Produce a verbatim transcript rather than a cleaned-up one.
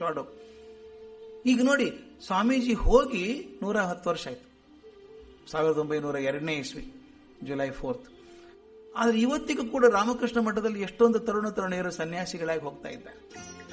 Record. ಈಗ ನೋಡಿ, ಸ್ವಾಮೀಜಿ ಹೋಗಿ ನೂರ ಹತ್ತು ವರ್ಷ ಆಯ್ತು, ಸಾವಿರದ ಒಂಬೈನೂರ ಎರಡನೇ ಇಸ್ವಿ ಜುಲೈ ಫೋರ್ತ್. ಆದ್ರೆ ಇವತ್ತಿಗೂ ಕೂಡ ರಾಮಕೃಷ್ಣ ಮಠದಲ್ಲಿ ಎಷ್ಟೊಂದು ತರುಣ ತರುಣಿಯರು ಸನ್ಯಾಸಿಗಳಾಗಿ ಹೋಗ್ತಾ ಇದ್ದಾರೆ.